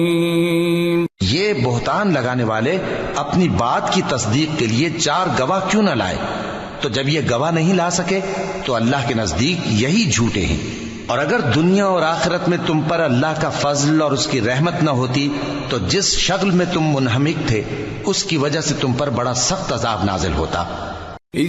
ये बोहतान लगाने वाले अपनी बात की तस्दीक के लिए 4 गवाह क्यों न लाए? तो जब ये गवाह नहीं ला सके तो अल्लाह के नजदीक यही झूठे हैं। और अगर दुनिया और आखिरत में तुम पर अल्लाह का फजल और उसकी रहमत न होती तो जिस शक्ल में तुम मुनहमिक थे उसकी वजह से तुम पर बड़ा सख्त अजाब नाजिल होता।